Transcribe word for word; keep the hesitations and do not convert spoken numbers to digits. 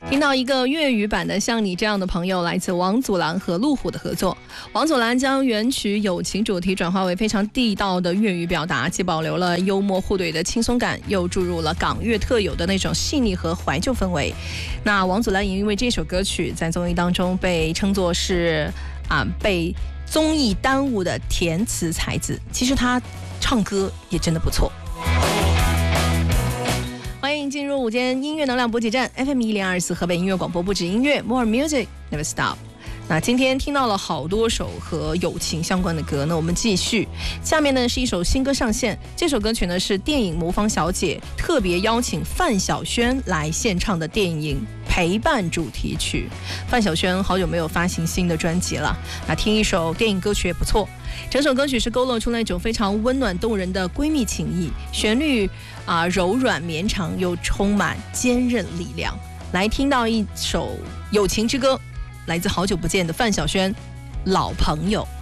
听到一个粤语版的《像你这样的朋友》，来自王祖蓝和陆虎的合作。王祖蓝将原曲友情主题转化为非常地道的粤语表达，既保留了幽默互怼的轻松感，又注入了港乐特有的那种细腻和怀旧氛围。那王祖蓝也因为这首歌曲在综艺当中被称作是啊被综艺耽误的填词才子，其实他唱歌也真的不错。欢迎进入午间音乐能量补给站 F M 一零二四河北音乐广播，不止音乐 More Music Never Stop。 那今天听到了好多首和友情相关的歌，那我们继续，下面呢是一首新歌上线。这首歌曲呢是电影《魔方小姐》特别邀请范晓萱来献唱的电影陪伴主题曲。范晓萱好久没有发行新的专辑了，那听一首电影歌曲也不错。整首歌曲是勾勒出那种非常温暖动人的闺蜜情谊，旋律啊、呃、柔软绵长又充满坚韧力量。来听到一首友情之歌，来自好久不见的范晓萱，《老朋友》。